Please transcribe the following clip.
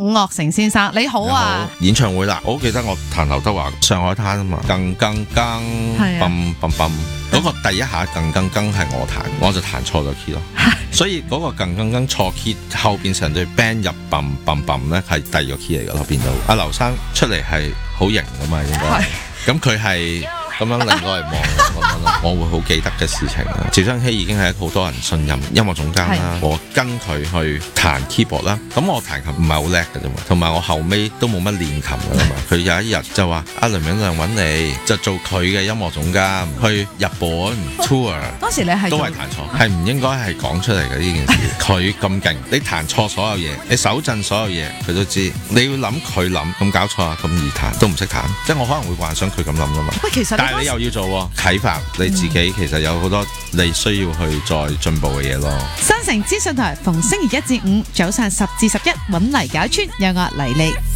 伍樂城先生，你好啊！ 演唱會啦，我好記得我彈劉德華上海灘啊嘛，更嘣嘣嘣，嗰個第一下更係我彈，我就彈錯咗 key 咯。所以嗰個更錯 key， 後邊成隊 band 入嘣嘣嘣咧係第二個 key 嚟噶咯，變到阿劉生出嚟係好型噶嘛，應該。咁佢係咁樣令我嚟望我會好記得嘅事情啦。趙增熹已經係好多人信任音樂總監啦，我跟佢去彈 keyboard 啦。咁我彈琴唔係好叻嘅啫嘛，同埋我後尾都冇乜練琴噶啦嘛。佢有一日就話阿倫永亮揾你就做佢嘅音樂總監去日本 tour。 當時你係都係彈錯，係唔應該係講出嚟嘅呢件事。佢咁勁，你彈錯所有嘢，你手震所有嘢，佢都知。你要諗佢諗，咁搞錯啊，咁易彈都唔識彈。即係我可能會幻想佢咁諗噶嘛。 喂，其實但係你又要做啟發你自己，其實有好多你需要去再進步嘅嘢咯。 新城資訊台逢星期一至五早上10至11揾黎賈村，有我黎莉。